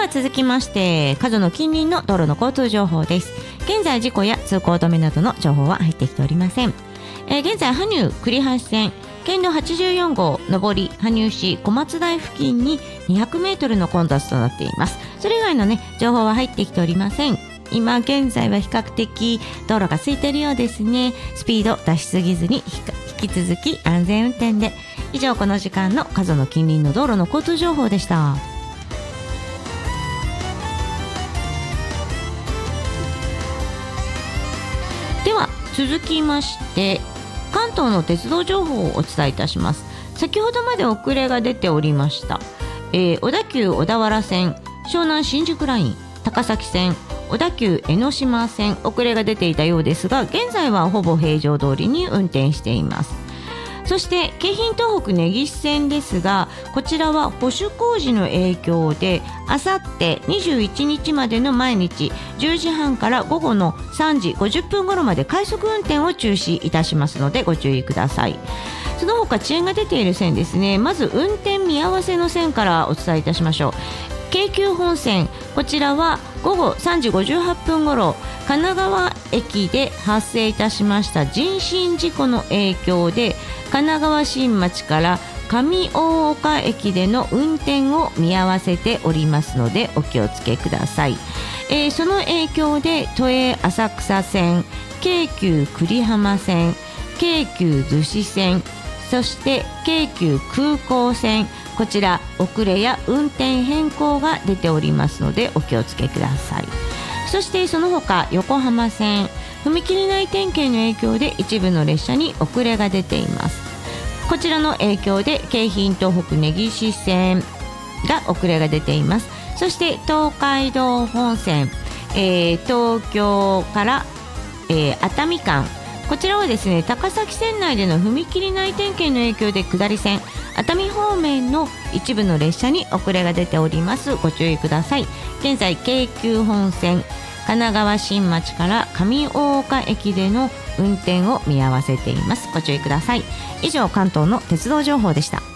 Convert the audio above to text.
は続きまして加須の近隣の道路の交通情報です。現在事故や通行止めなどの情報は入ってきておりません。現在羽生栗橋線県道84号上り羽生市小松台付近に200メートルの混雑となっています。それ以外のね情報は入ってきておりません。今現在は比較的道路が空いているようですね。スピード出しすぎずに引き続き安全運転で。以上この時間の加須の近隣の道路の交通情報でした。では続きまして関東の鉄道情報をお伝えいたします。先ほどまで遅れが出ておりました、小田急小田原線湘南新宿ライン高崎線小田急江ノ島線遅れが出ていたようですが現在はほぼ平常通りに運転しています。そして京浜東北根岸線ですがこちらは保守工事の影響であさって21日までの毎日10時半から午後の3時50分頃まで快速運転を中止いたしますのでご注意ください。その他遅延が出ている線ですね。まず運転見合わせの線からお伝えいたしましょう。京急本線こちらは午後3時58分頃神奈川駅で発生いたしました人身事故の影響で神奈川新町から上大岡駅での運転を見合わせておりますのでお気をつけください。その影響で都営浅草線京急久里浜線京急逗子線そして京急空港線こちら遅れや運転変更が出ておりますのでお気をつけください。そしてその他横浜線踏切内点検の影響で一部の列車に遅れが出ています。こちらの影響で京浜東北根岸線が遅れが出ています。そして東海道本線、東京から、熱海間こちらはですね高崎線内での踏切内点検の影響で下り線熱海方面の一部の列車に遅れが出ております。ご注意ください。現在京急本線神奈川新町から上大岡駅での運転を見合わせています。ご注意ください。以上関東の鉄道情報でした。